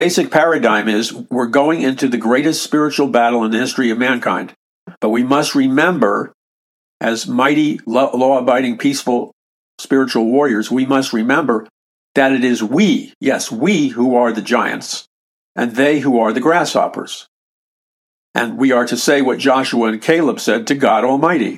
basic paradigm is we're going into the greatest spiritual battle in the history of mankind. But we must remember, as mighty, law-abiding, peaceful spiritual warriors, we must remember that it is we, yes, we who are the giants, and they who are the grasshoppers. And we are to say what Joshua and Caleb said to God Almighty.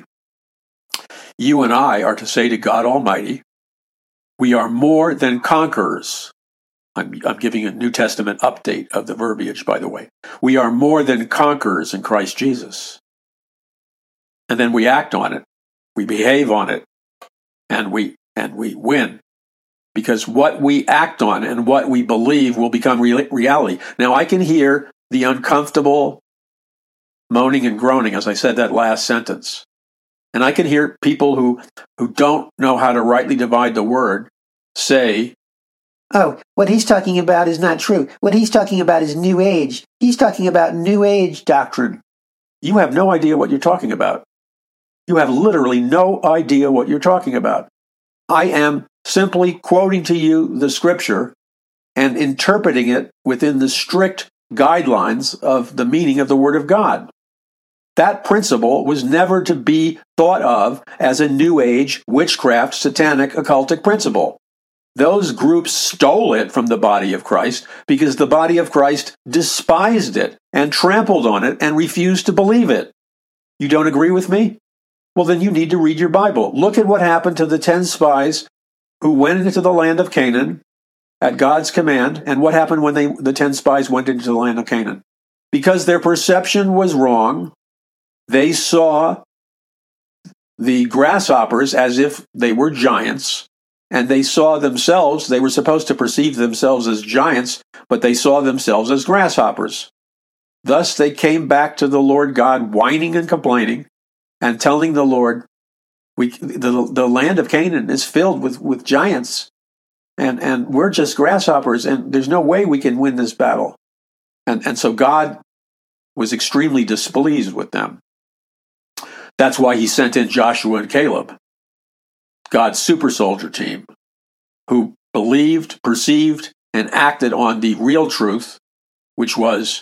You and I are to say to God Almighty, we are more than conquerors. I'm giving a New Testament update of the verbiage, by the way. We are more than conquerors in Christ Jesus. And then we act on it. We behave on it. And we win. Because what we act on and what we believe will become reality. Now, I can hear the uncomfortable moaning and groaning as I said that last sentence. And I can hear people who don't know how to rightly divide the word say, oh, what he's talking about is not true. What he's talking about is New Age. He's talking about New Age doctrine. You have no idea what you're talking about. You have literally no idea what you're talking about. I am simply quoting to you the scripture and interpreting it within the strict guidelines of the meaning of the Word of God. That principle was never to be thought of as a New Age, witchcraft, satanic, occultic principle. Those groups stole it from the body of Christ because the body of Christ despised it and trampled on it and refused to believe it. You don't agree with me? Well, then you need to read your Bible. Look at what happened to the 10 spies who went into the land of Canaan at God's command, and what happened when the 10 spies went into the land of Canaan. Because their perception was wrong, they saw the grasshoppers as if they were giants, and they saw themselves, they were supposed to perceive themselves as giants, but they saw themselves as grasshoppers. Thus they came back to the Lord God whining and complaining and telling the Lord, the land of Canaan is filled with giants, and we're just grasshoppers, and there's no way we can win this battle. And so God was extremely displeased with them. That's why he sent in Joshua and Caleb, God's super soldier team, who believed, perceived, and acted on the real truth, which was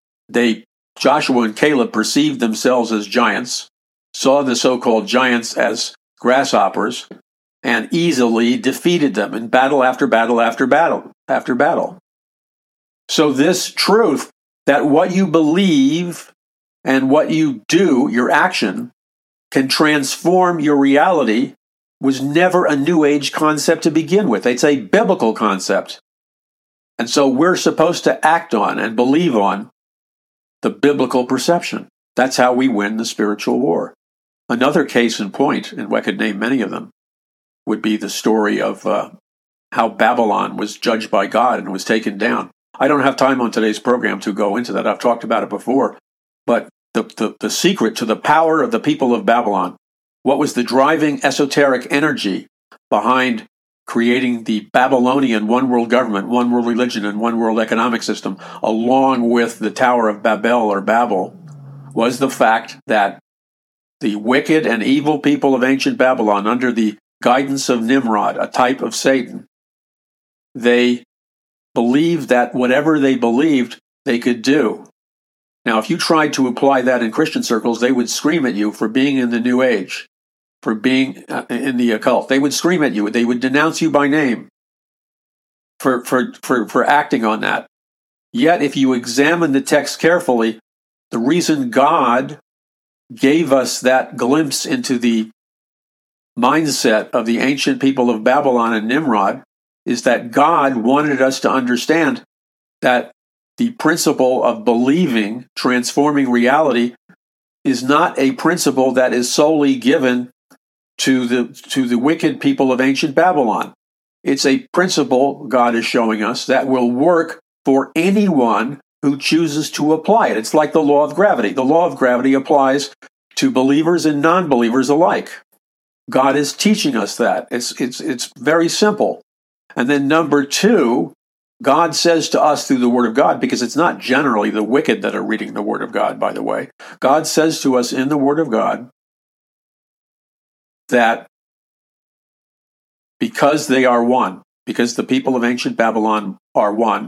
Joshua and Caleb perceived themselves as giants, saw the so-called giants as grasshoppers, and easily defeated them in battle after battle after battle after battle. So this truth that what you believe and what you do, your action, can transform your reality was never a New Age concept to begin with. It's a biblical concept. And so we're supposed to act on and believe on the biblical perception. That's how we win the spiritual war. Another case in point, and I could name many of them, would be the story of how Babylon was judged by God and was taken down. I don't have time on today's program to go into that. I've talked about it before. But the secret to the power of the people of Babylon, what was the driving esoteric energy behind creating the Babylonian one world government, one world religion, and one world economic system, along with the Tower of Babel or Babel, was the fact that the wicked and evil people of ancient Babylon, under the guidance of Nimrod, a type of Satan, they believed that whatever they believed, they could do. Now, if you tried to apply that in Christian circles, they would scream at you for being in the New Age, for being in the occult. They would scream at you. They would denounce you by name for acting on that. Yet, if you examine the text carefully, the reason God gave us that glimpse into the mindset of the ancient people of Babylon and Nimrod is that God wanted us to understand that the principle of believing, transforming reality, is not a principle that is solely given to the wicked people of ancient Babylon. It's a principle, God is showing us, that will work for anyone who chooses to apply it. It's like the law of gravity. The law of gravity applies to believers and non-believers alike. God is teaching us that. It's very simple. And then number two, God says to us through the Word of God, because it's not generally the wicked that are reading the Word of God, by the way. God says to us in the Word of God that because they are one, because the people of ancient Babylon are one,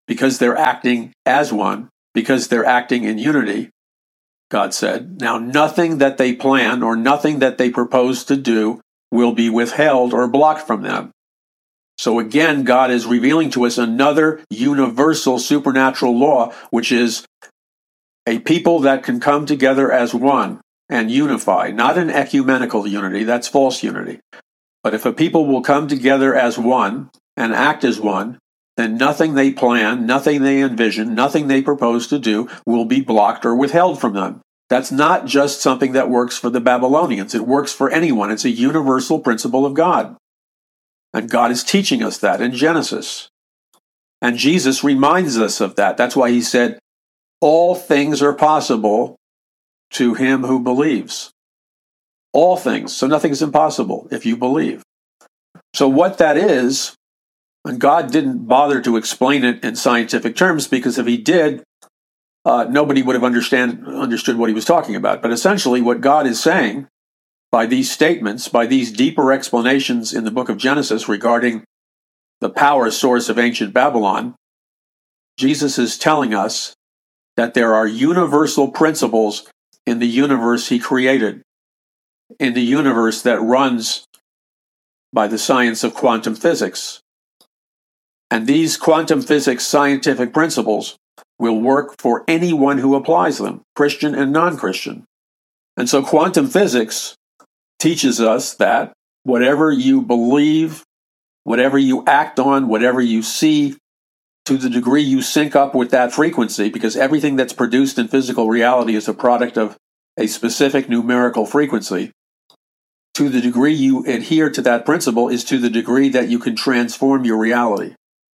because they're acting as one, because they're acting in unity, God said. Now, nothing that they plan or nothing that they propose to do will be withheld or blocked from them. So again, God is revealing to us another universal supernatural law, which is a people that can come together as one and unify, not an ecumenical unity, that's false unity. But if a people will come together as one and act as one, then nothing they plan, nothing they envision, nothing they propose to do will be blocked or withheld from them. That's not just something that works for the Babylonians. It works for anyone. It's a universal principle of God. And God is teaching us that in Genesis. And Jesus reminds us of that. That's why he said, all things are possible to him who believes. All things. So nothing is impossible if you believe. So what that is, and God didn't bother to explain it in scientific terms, because if he did, nobody would have understood what he was talking about. But essentially what God is saying by these statements, by these deeper explanations in the book of Genesis regarding the power source of ancient Babylon, Jesus is telling us that there are universal principles in the universe he created, in the universe that runs by the science of quantum physics. And these quantum physics scientific principles will work for anyone who applies them, Christian and non-Christian. And so quantum physics teaches us that whatever you believe, whatever you act on, whatever you see, to the degree you sync up with that frequency, because everything that's produced in physical reality is a product of a specific numerical frequency, to the degree you adhere to that principle is to the degree that you can transform your reality.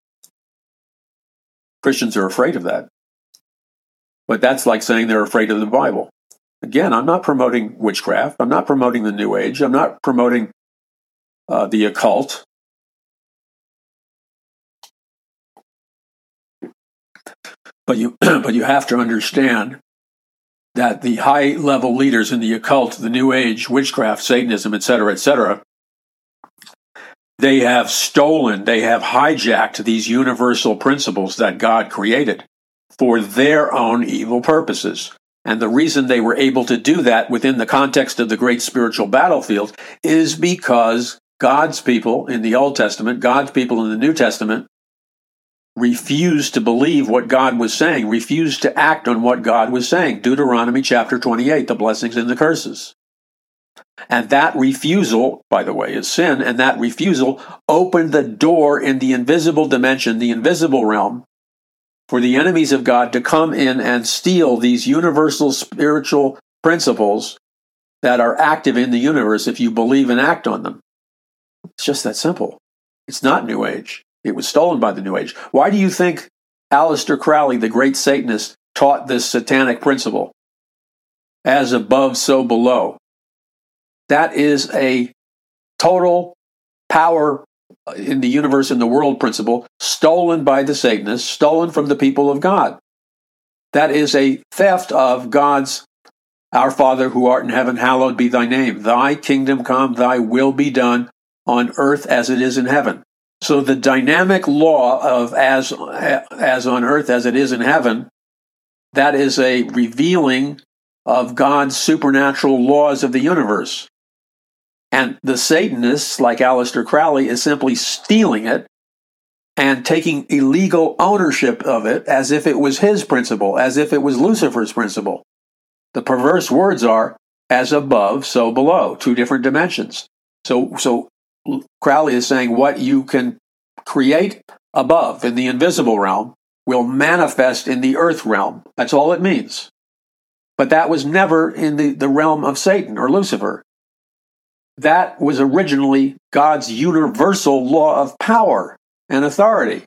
Christians are afraid of that. But that's like saying they're afraid of the Bible. Again, I'm not promoting witchcraft. I'm not promoting the New Age. I'm not promoting the occult. But you have to understand that the high-level leaders in the occult, the New Age, witchcraft, Satanism, etc., they have stolen, they have hijacked these universal principles that God created for their own evil purposes. And the reason they were able to do that within the context of the great spiritual battlefield is because God's people in the Old Testament, God's people in the New Testament, refused to believe what God was saying, refused to act on what God was saying. Deuteronomy chapter 28, the blessings and the curses. And that refusal, by the way, is sin, and that refusal opened the door in the invisible dimension, the invisible realm, for the enemies of God to come in and steal these universal spiritual principles that are active in the universe if you believe and act on them. It's just that simple. It's not New Age. It was stolen by the New Age. Why do you think Aleister Crowley, the great Satanist, taught this satanic principle? As above, so below. That is a total power in the universe, in the world principle, stolen by the Satanists, stolen from the people of God. That is a theft of God's, our Father who art in heaven, hallowed be thy name. Thy kingdom come, thy will be done on earth as it is in heaven. So the dynamic law of as on earth as it is in heaven, that is a revealing of God's supernatural laws of the universe. And the Satanists, like Aleister Crowley, is simply stealing it and taking illegal ownership of it as if it was his principle, as if it was Lucifer's principle. The perverse words are, as above, so below, two different dimensions. So Crowley is saying what you can create above in the invisible realm will manifest in the earth realm. That's all it means. But that was never in the realm of Satan or Lucifer. That was originally God's universal law of power and authority.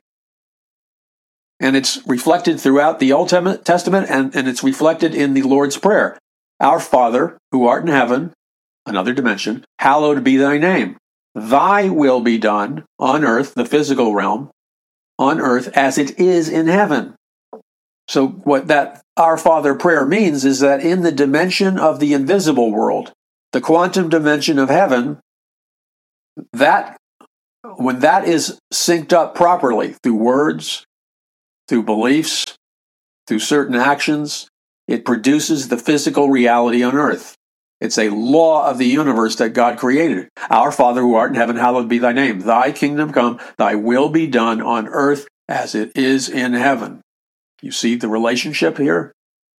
And it's reflected throughout the Old Testament, and it's reflected in the Lord's Prayer. Our Father, who art in heaven, another dimension, hallowed be thy name. Thy will be done on earth, the physical realm, on earth as it is in heaven. So what that Our Father prayer means is that in the dimension of the invisible world, the quantum dimension of heaven, that when that is synced up properly through words, through beliefs, through certain actions. It produces the physical reality on earth. It's a law of the universe that God created. Our Father who art in heaven, hallowed be thy name. Thy kingdom come, thy will be done on earth as it is in heaven. You see the relationship here?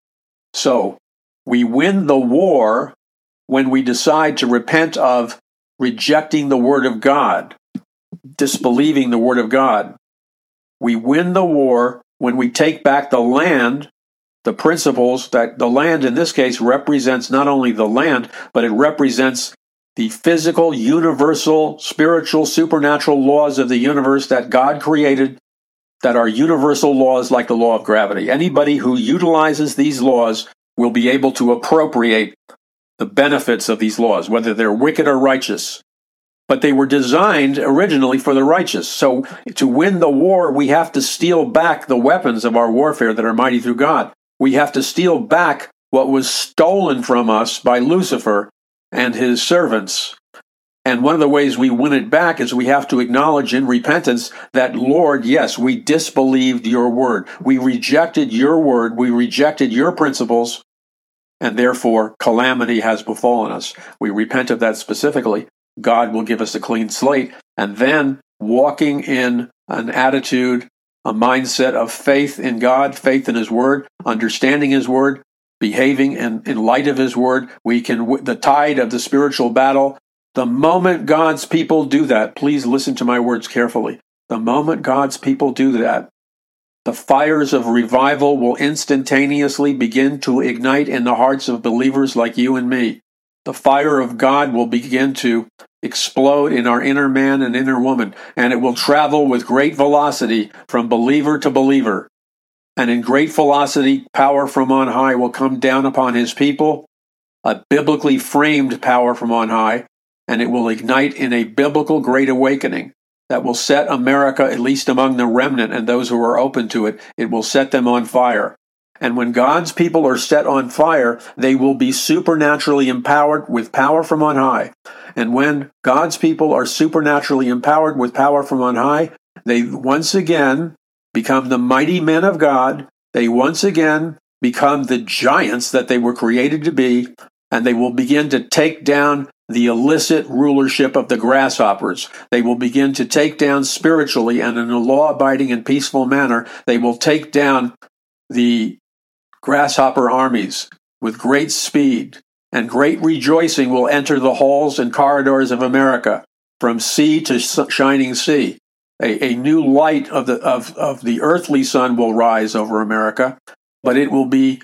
So, we win the war when we decide to repent of rejecting the Word of God, disbelieving the Word of God. We win the war when we take back the land, the principles that the land in this case represents not only the land, but it represents the physical, universal, spiritual, supernatural laws of the universe that God created, that are universal laws like the law of gravity. Anybody who utilizes these laws will be able to appropriate the benefits of these laws, whether they're wicked or righteous. But they were designed originally for the righteous. So to win the war, we have to steal back the weapons of our warfare that are mighty through God. We have to steal back what was stolen from us by Lucifer and his servants. And one of the ways we win it back is we have to acknowledge in repentance that, Lord, yes, we disbelieved your word. We rejected your word. We rejected your principles. And therefore, calamity has befallen us. We repent of that specifically. God will give us a clean slate. And then walking in an attitude, a mindset of faith in God, faith in his word, understanding his word, behaving in light of his word, we can, the tide of the spiritual battle. The moment God's people do that, please listen to my words carefully. The moment God's people do that, the fires of revival will instantaneously begin to ignite in the hearts of believers like you and me. The fire of God will begin to explode in our inner man and inner woman, and it will travel with great velocity from believer to believer. And in great velocity, power from on high will come down upon his people, a biblically framed power from on high, and it will ignite in a biblical great awakening that will set America, at least among the remnant and those who are open to it, it will set them on fire. And when God's people are set on fire, they will be supernaturally empowered with power from on high. And when God's people are supernaturally empowered with power from on high, they once again become the mighty men of God. They once again become the giants that they were created to be, and they will begin to take down the illicit rulership of the grasshoppers. They will begin to take down spiritually and in a law-abiding and peaceful manner. They will take down the grasshopper armies with great speed, and great rejoicing will enter the halls and corridors of America, from sea to shining sea. A new light of the earthly sun will rise over America, but it will be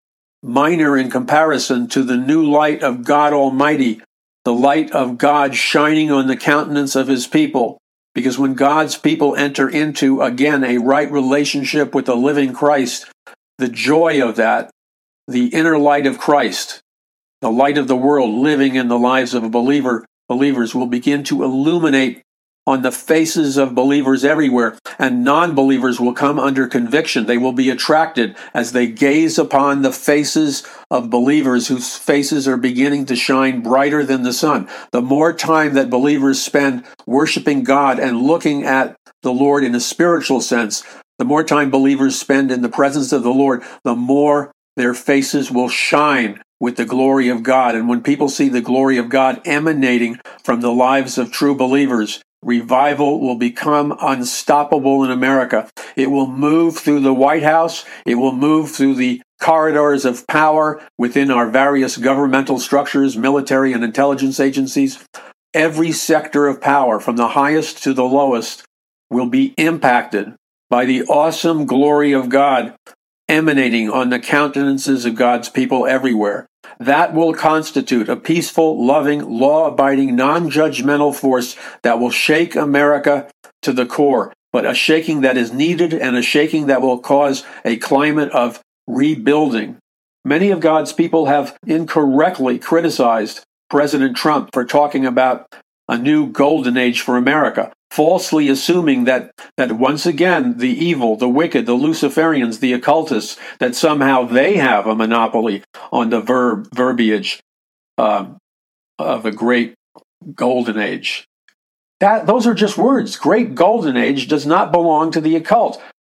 minor in comparison to the new light of God Almighty, the light of God shining on the countenance of his people. Because when God's people enter into, again, a right relationship with the living Christ, the joy of that, the inner light of Christ, the light of the world living in the lives of believers will begin to illuminate on the faces of believers everywhere, and non-believers will come under conviction. They will be attracted as they gaze upon the faces of believers whose faces are beginning to shine brighter than the sun. The more time that believers spend worshiping God and looking at the Lord in a spiritual sense, the more time believers spend in the presence of the Lord, the more their faces will shine with the glory of God. And when people see the glory of God emanating from the lives of true believers, revival will become unstoppable in America. It will move through the White House. It will move through the corridors of power within our various governmental structures, military and intelligence agencies. Every sector of power, from the highest to the lowest, will be impacted by the awesome glory of God emanating on the countenances of God's people everywhere. That will constitute a peaceful, loving, law-abiding, non-judgmental force that will shake America to the core, but a shaking that is needed and a shaking that will cause a climate of rebuilding. Many of God's people have incorrectly criticized President Trump for talking about a new golden age for America, falsely assuming that once again the evil, the wicked, the Luciferians, the occultists, that somehow they have a monopoly on the verbiage of a great golden age. Those are just words. Great golden age does not belong to the occult.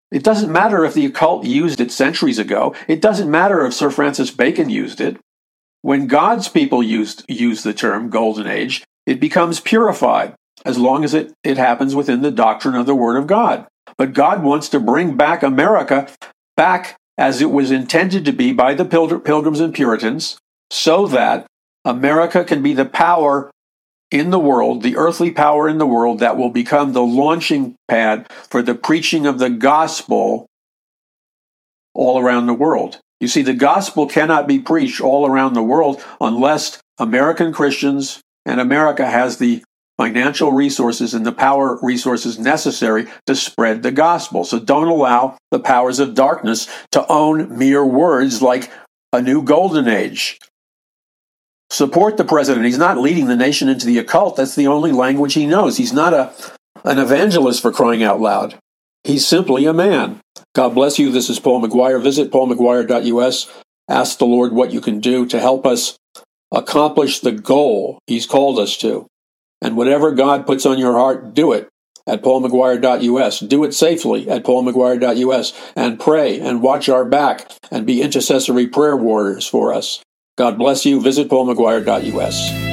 It doesn't matter if the occult used it centuries ago. It doesn't matter if Sir Francis Bacon used it. When God's people use the term Golden Age, it becomes purified, as long as it happens within the doctrine of the Word of God. But God wants to bring back America back as it was intended to be by the Pilgrims and Puritans, so that America can be the power in the world, the earthly power in the world that will become the launching pad for the preaching of the gospel all around the world. You see, the gospel cannot be preached all around the world unless American Christians and America has the financial resources and the power resources necessary to spread the gospel. So don't allow the powers of darkness to own mere words like a new golden age. Support the president. He's not leading the nation into the occult. That's the only language he knows. He's not an evangelist, for crying out loud. He's simply a man. God bless you. This is Paul McGuire. Visit paulmcguire.us. Ask the Lord what you can do to help us accomplish the goal He's called us to. And whatever God puts on your heart, do it at paulmcguire.us. Do it safely at paulmcguire.us. And pray and watch our back and be intercessory prayer warriors for us. God bless you. Visit paulmcguire.us.